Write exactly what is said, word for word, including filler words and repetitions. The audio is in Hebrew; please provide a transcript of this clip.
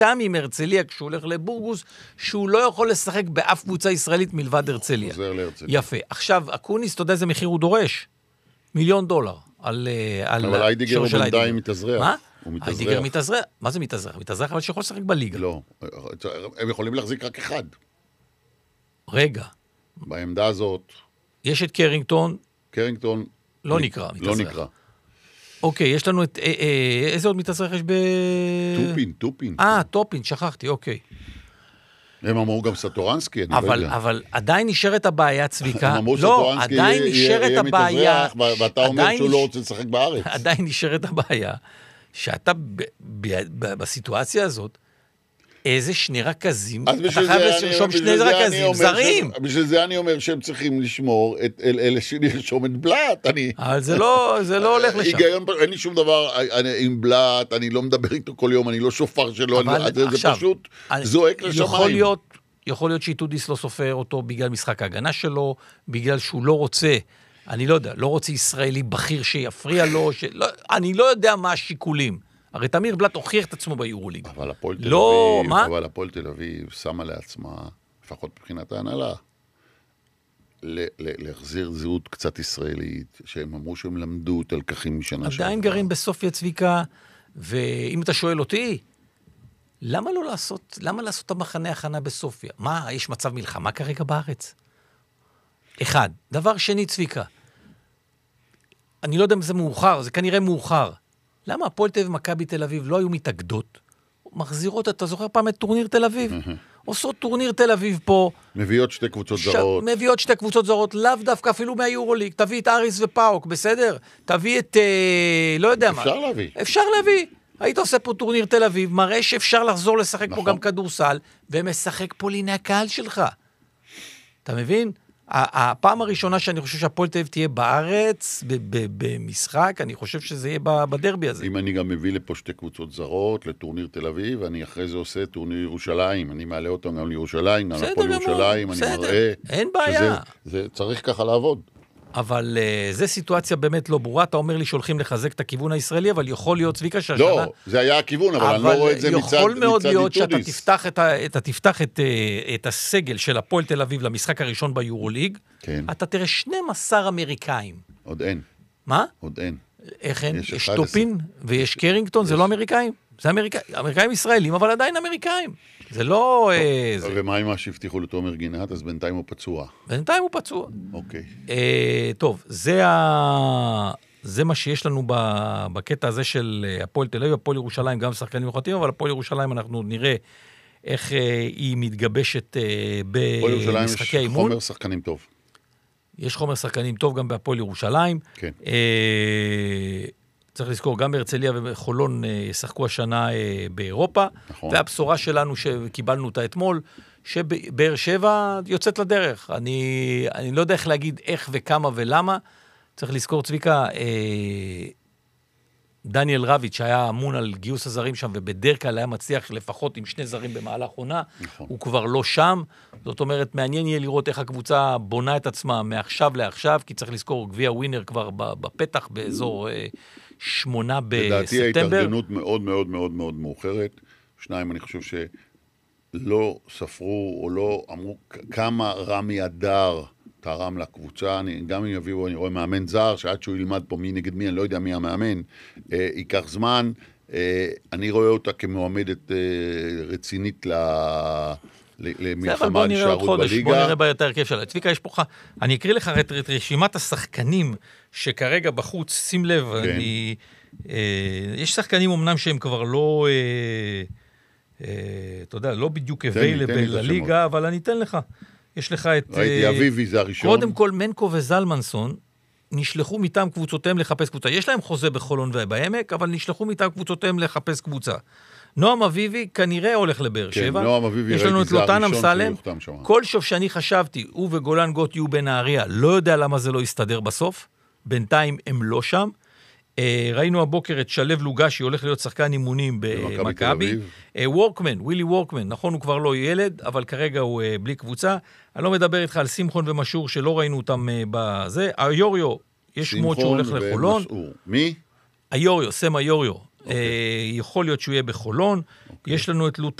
גם עם הרצליה, כשהוא הולך לבורגוס, שהוא לא יכול לשחק באף קבוצה ישראלית מלבד הרצליה. חוזר להרצליה. יפה. עכשיו, אקוניס, אתה יודע איזה מחיר הוא דורש? מיליון דולר. על, על אבל איידיגר הוא בינתיים מתאזרח. מה? הוא מתאזרח. איידיגר מתאזרח. מה זה מתאזרח? מתאזרח, אבל שיכול לשחק בליגה. לא. הם יכולים להחזיק רק אחד. רגע. בעמדה הזאת. יש את קרינגטון. קרינגטון. לא נקרא, לא נקרא. אוקיי, יש לנו את... אה, אה, איזה עוד מתאזרח יש ב... טופין, טופין. אה, טופין, שכחתי, אוקיי. הם אמרו גם סטורנסקי, אני אבל, לא יודע. אבל עדיין נשארת הבעיה, צביקה. הם אמרו לא, שטורנסקי עדיין נשארת יהיה הבעיה. מתאזרח, ואתה אומר שהוא לא רוצה לשחק בארץ. עדיין נשארת הבעיה, שאתה ב, ב, ב, בסיטואציה הזאת, איזה שני רכזים, אתה חייב לרשום שני רכזים, זרים. בשביל זה אני אומר שהם צריכים לשמור את אלה שנרשום את בלט. אבל זה לא, זה לא הולך לשם. היגיון, אין לי שום דבר עם בלט, אני לא מדבר איתו כל יום, אני לא שופר שלו, זה פשוט זועק לשמיים. יכול להיות שאיתודיס לא סופר אותו בגלל משחק ההגנה שלו, בגלל שהוא לא רוצה, אני לא יודע, לא רוצה ישראלי בכיר שיפריע לו, אני לא יודע מה השיקולים. הרי תמיר בלט הוכיח את עצמו ביורוליג. אבל הפועל תל לא, אביב, מה? אבל הפועל תל אביב שמה לעצמה, לפחות מבחינת ההנהלה, להחזיר זהות קצת ישראלית, שהם אמרו שהם למדו את הלקחים משנה שעברה. עדיין גרים בסופיה, צביקה, ואם אתה שואל אותי, למה לא לעשות, למה לעשות את המחנה הכנה בסופיה? מה, יש מצב מלחמה כרגע בארץ? אחד. דבר שני, צביקה, אני לא יודע אם זה מאוחר, זה כנראה מאוחר. למה הפועל תל אביב ומכבי תל אביב לא היו מתאגדות? מחזירות, אתה זוכר פעם את טורניר תל אביב? עושות טורניר תל אביב פה. מביאות שתי קבוצות זרות. מביאות שתי קבוצות זרות, לאו דווקא אפילו מהיורוליג. תביא את אריס ופאוק, בסדר? תביא את, לא יודע מה. אפשר להביא. אפשר להביא. היית עושה פה טורניר תל אביב, מראה שאפשר לחזור לשחק פה גם כדורסל, ומשחק פה לעיני הקהל שלך. אתה מבין? הפעם הראשונה שאני חושב שהפועל תל אביב תהיה בארץ, במשחק, אני חושב שזה יהיה בדרבי הזה. אם אני גם מביא לפה שתי קבוצות זרות, לטורניר תל אביב, אני אחרי זה עושה טורניר ירושלים, אני מעלה אותם גם לירושלים, גם לפועל ירושלים, אני מראה. אין בעיה. זה צריך ככה לעבוד. אבל uh, זו סיטואציה באמת לא ברורה, אתה אומר לי שהולכים לחזק את הכיוון הישראלי, אבל יכול להיות, צביקה, שהשנה... לא, זה היה הכיוון, אבל, אבל אני לא רואה את זה מצד איתודיס. אבל יכול מאוד להיות שאתה תפתח, את, ה, אתה תפתח את, את הסגל של הפועל תל אביב למשחק הראשון ביורוליג, כן. אתה תראה שנים עשר אמריקאים. עוד אין. מה? עוד אין. איך אין? יש, יש טופין ויש קרינגטון, יש. זה לא אמריקאים? זה אמריקאים, אמריקאים ישראלים, אבל עדיין אמריקאים. זה לא... ומה עם מה שהבטיחו לתומר גינת, אז בינתיים הוא פצוע. בינתיים הוא פצוע. אוקיי. טוב, זה מה שיש לנו בקטע הזה של הפועל תל אביב, הפועל ירושלים, גם שחקנים מיוחדים, אבל הפועל ירושלים אנחנו נראה איך היא מתגבשת במשחקי האימון. יש חומר שחקנים טוב. יש חומר שחקנים טוב גם בהפועל ירושלים. כן. צריך לזכור, גם בהרצליה וחולון ישחקו השנה באירופה, נכון. והבשורה שלנו שקיבלנו אותה אתמול, שבאר שבע יוצאת לדרך. אני, אני לא יודע איך להגיד איך וכמה ולמה. צריך לזכור, צביקה, דניאל רביץ' שהיה אמון על גיוס הזרים שם, ובדרך כלל היה מצליח לפחות עם שני זרים במהלך עונה, נכון. הוא כבר לא שם. זאת אומרת, מעניין יהיה לראות איך הקבוצה בונה את עצמה מעכשיו לעכשיו, כי צריך לזכור, גביע ווינר כבר בפתח באזור... שמונה בספטמבר. לדעתי ההתארגנות מאוד מאוד מאוד מאוד מאוחרת. שניים, אני חושב שלא ספרו או לא אמרו כמה רמי אדר תרם לקבוצה. אני, גם אם יביאו, אני רואה מאמן זר, שעד שהוא ילמד פה מי נגד מי, אני לא יודע מי המאמן, אה, ייקח זמן. אה, אני רואה אותה כמועמדת אה, רצינית ל... למלחמה על שערות בליגה. בוא נראה ביותר הרכב שלה. צביקה, יש פה, אני אקריא לך את רשימת השחקנים שכרגע בחוץ, שים לב, אני, יש שחקנים אמנם שהם כבר לא, אתה יודע, לא בדיוק available לליגה, אבל אני אתן לך. יש לך את... ראיתי, אביבי זה הראשון. קודם כל, מנקו וזלמנסון נשלחו מטעם קבוצותיהם לחפש קבוצה. יש להם חוזה בחולון ובעמק, אבל נשלחו מטעם קבוצותיהם לחפש קבוצה. נועם אביבי כנראה הולך לבאר שבע. כן, נועם אביבי יש לנו את לוטן אמסלם. כל שוב שאני חשבתי, הוא וגולן גוט יהיו בנהריה, לא יודע למה זה לא יסתדר בסוף. בינתיים הם לא שם. ראינו הבוקר את שלב לוגשי, הולך להיות שחקן אימונים במכבי. וורקמן, ווילי וורקמן, נכון, הוא כבר לא ילד, אבל כרגע הוא בלי קבוצה. אני לא מדבר איתך על שמחון ומשור, שלא ראינו אותם בזה. היוריו, יש שמות שהוא הולך לחולון. מי? היוריו, סם היוריו. יכול להיות שהוא יהיה בחולון. יש לנו את לוטן.